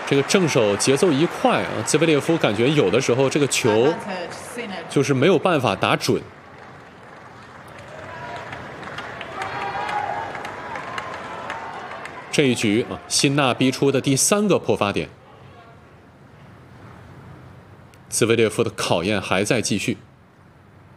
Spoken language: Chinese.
这个正手节奏一快啊，兹维列夫感觉有的时候这个球就是没有办法打准。这一局啊，辛纳逼出的第3个破发点，兹维列夫的考验还在继续。